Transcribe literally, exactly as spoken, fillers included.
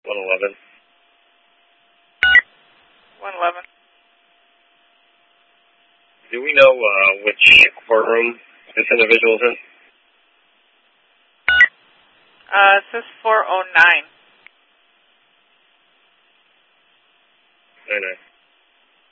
one eleven. one eleven. Do we know uh, which courtroom this individual is in? Uh, it says four oh nine. nine nine.